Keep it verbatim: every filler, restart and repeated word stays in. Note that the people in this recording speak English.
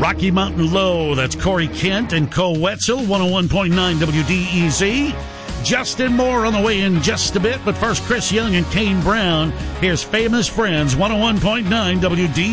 Rocky Mountain Low, that's Corey Kent and Cole Wetzel, one oh one point nine W D E Z. Justin Moore on the way in just a bit, but first Chris Young and Kane Brown. Here's Famous Friends, one oh one point nine W D E Z.